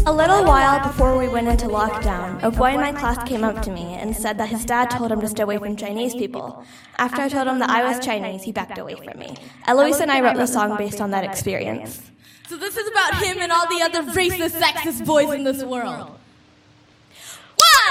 A little while before we went into lockdown, a boy in my class came up to me and said that his dad told him to stay away from Chinese people. After I told him that I was Chinese, he backed away from me. Eloise and I wrote the song based on that experience. So this is about him and all the other racist, sexist boys in this world.